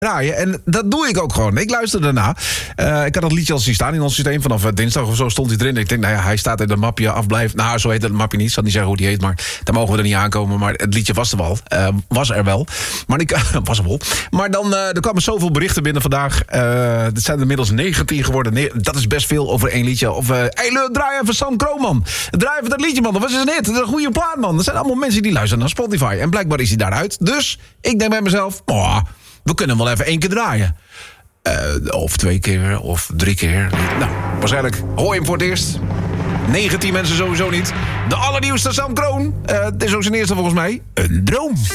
draaien. En dat doe ik ook gewoon. Ik luister daarna. Ik had dat liedje al zien staan in ons systeem. Vanaf dinsdag of zo stond hij erin. Ik denk, nou ja, hij staat in het mapje afblijf. Nou, zo heet het mapje niet. Ik zal niet zeggen hoe die heet, maar daar mogen we er niet aankomen. Maar het liedje was er wel. Was er wel. Maar dan er kwamen zoveel berichten binnen vandaag. Het zijn er inmiddels 19 geworden. Dat is best veel over één liedje. Of, draai even Sam Kroonman. Draai even dat liedje, man. Dat was een hit. Dat is een goede plaat, man. Er zijn allemaal mensen die luisteren naar Spotify. En blijkbaar is hij daaruit. Dus ik denk bij mezelf, we kunnen hem wel even 1 keer draaien. Of 2 keer, of 3 keer. Nou, waarschijnlijk hoor je hem voor het eerst. 19 mensen sowieso niet. De allernieuwste Sam Kroon. Het is ook zijn eerste volgens mij. Een droom.